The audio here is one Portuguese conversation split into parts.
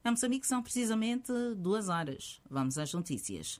Em Moçambique são precisamente 2 horas. Vamos às notícias.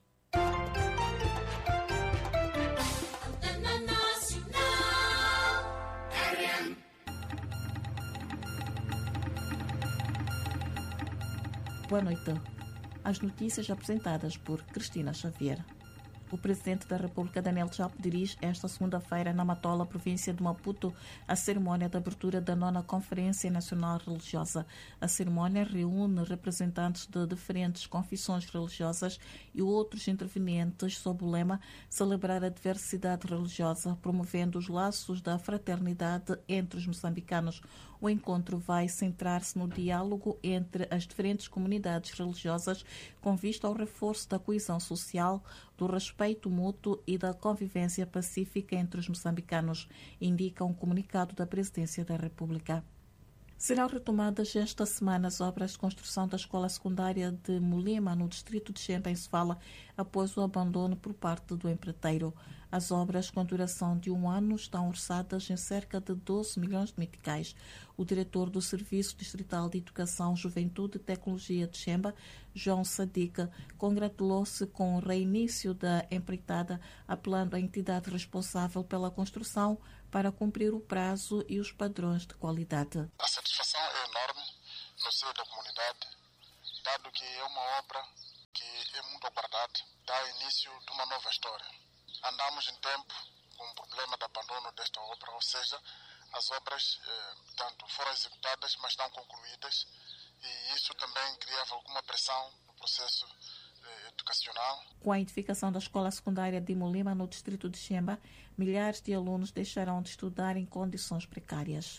Boa noite. As notícias apresentadas por Cristina Xavier. O Presidente da República, Daniel Chapo, dirige esta segunda-feira na Matola, província de Maputo, a cerimónia de abertura da 9ª Conferência Nacional Religiosa. A cerimónia reúne representantes de diferentes confissões religiosas e outros intervenientes sob o lema Celebrar a diversidade religiosa, promovendo os laços da fraternidade entre os moçambicanos. O encontro vai centrar-se no diálogo entre as diferentes comunidades religiosas com vista ao reforço da coesão social, do respeito mútuo e da convivência pacífica entre os moçambicanos, indica um comunicado da Presidência da República. Serão retomadas esta semana as obras de construção da escola secundária de Mulima, no distrito de Xemba, em Sofala, após o abandono por parte do empreiteiro. As obras, com duração de 1 ano, estão orçadas em cerca de 12 milhões de meticais. O diretor do Serviço Distrital de Educação, Juventude e Tecnologia de Xemba, João Sadiq, congratulou-se com o reinício da empreitada, apelando à entidade responsável pela construção para cumprir o prazo e os padrões de qualidade. A satisfação é enorme no seio da comunidade, dado que é uma obra que é muito aguardada, dá início de uma nova história. Andamos em tempo com o problema do abandono desta obra, ou seja, as obras tanto foram executadas, mas não concluídas, e isso também criava alguma pressão no processo educacional. Com a edificação da escola secundária de Mulima, no distrito de Xemba, milhares de alunos deixarão de estudar em condições precárias.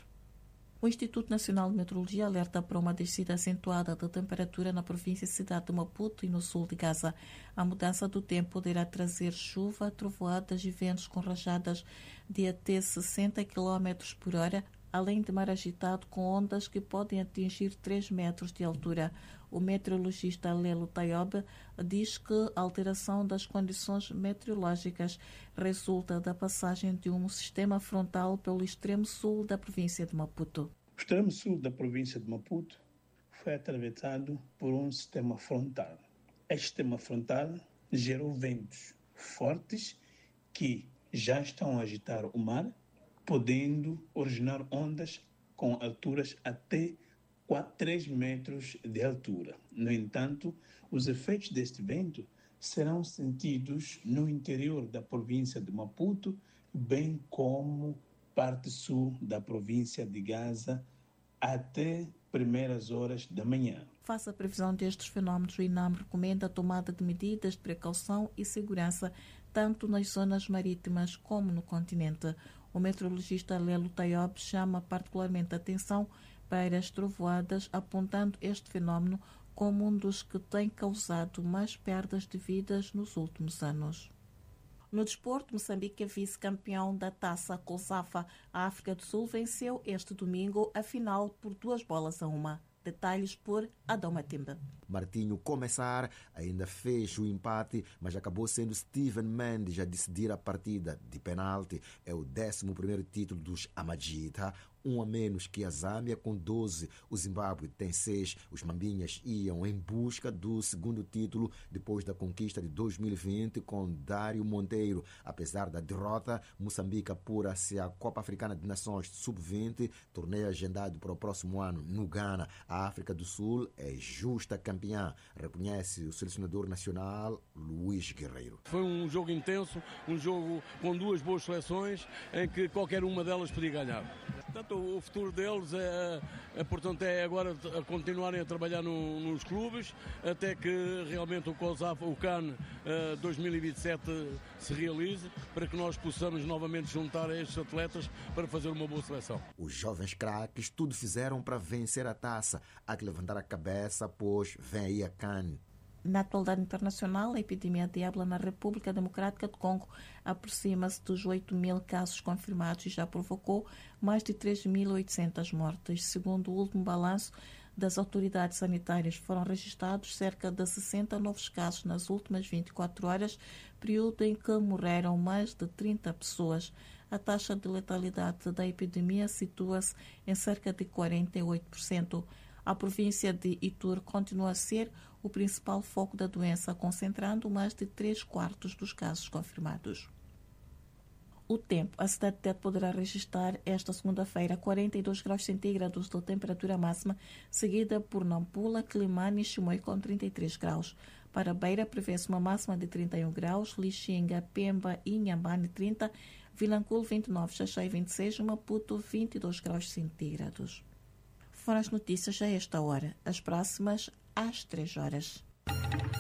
O Instituto Nacional de Meteorologia alerta para uma descida acentuada da temperatura na província e cidade de Maputo e no sul de Gaza. A mudança do tempo poderá trazer chuva, trovoadas e ventos com rajadas de até 60 km por hora, além de mar agitado com ondas que podem atingir 3 metros de altura. O meteorologista Lelo Tayob diz que a alteração das condições meteorológicas resulta da passagem de um sistema frontal pelo extremo sul da província de Maputo. O extremo sul da província de Maputo foi atravessado por um sistema frontal. Este sistema frontal gerou ventos fortes que já estão a agitar o mar, podendo originar ondas com alturas até 3 metros de altura. No entanto, os efeitos deste vento serão sentidos no interior da província de Maputo, bem como parte sul da província de Gaza, até primeiras horas da manhã. Face à previsão destes fenómenos, o INAM recomenda a tomada de medidas de precaução e segurança tanto nas zonas marítimas como no continente. O meteorologista Lelo Tayob chama particularmente a atenção para as trovoadas, apontando este fenómeno como um dos que tem causado mais perdas de vidas nos últimos anos. No desporto, Moçambique é vice-campeão da Taça COSAFA. A África do Sul venceu este domingo a final por 2-1. Detalhes por Adão Matimba. Martinho Começar ainda fez o empate, mas acabou sendo Steven Mendes a decidir a partida de penalti. É o 11º título dos Amajita, um a menos que a Zâmbia com 12. O Zimbábue tem 6. Os Mambinhas iam em busca do segundo título depois da conquista de 2020 com Dário Monteiro. Apesar da derrota, Moçambique apura-se à Copa Africana de Nações Sub-20, torneio agendado para o próximo ano no Ghana. A África do Sul é justa campeã, reconhece o selecionador nacional Luís Guerreiro. Foi um jogo intenso, um jogo com 2 boas seleções em que qualquer uma delas podia ganhar. Portanto, o futuro deles portanto, é agora continuarem a trabalhar nos clubes até que realmente o COSAF, o CAN 2027 se realize, para que nós possamos novamente juntar estes atletas para fazer uma boa seleção. Os jovens craques tudo fizeram para vencer a taça. Há que levantar a cabeça, pois vem aí a CAN. Na atualidade internacional, a epidemia de ébola na República Democrática do Congo aproxima-se dos 8.000 casos confirmados e já provocou mais de 3.800 mortes. Segundo o último balanço das autoridades sanitárias, foram registrados cerca de 60 novos casos nas últimas 24 horas, período em que morreram mais de 30 pessoas. A taxa de letalidade da epidemia situa-se em cerca de 48%. A província de Itur continua a ser o principal foco da doença, concentrando mais de 3/4 dos casos confirmados. O tempo. A cidade de Tete poderá registrar esta segunda-feira 42 graus centígrados de temperatura máxima, seguida por Nampula, Climane e Chimoio com 33 graus. Para Beira, prevê-se uma máxima de 31 graus, Lixinga, Pemba e Inhambane 30, Vilanculo 29, Xaxai 26, Maputo 22 graus centígrados. Foram as notícias a esta hora. As próximas às 3 horas.